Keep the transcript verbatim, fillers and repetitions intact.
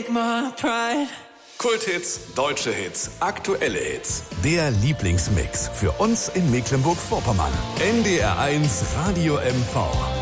take my pride. Kulthits, deutsche Hits, aktuelle Hits. Der Lieblingsmix für uns in Mecklenburg-Vorpommern. N D R eins Radio M V.